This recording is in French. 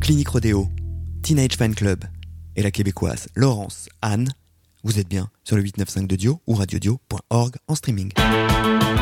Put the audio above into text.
Clinique Rodéo, Teenage Fan Club et la québécoise Laurence Anne. Vous êtes bien sur le 895 de Dio ou radiodio.org en streaming.